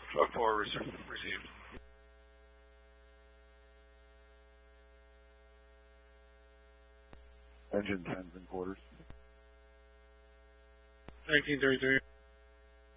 Truck 4 received. Engine 10's in quarters. 1933.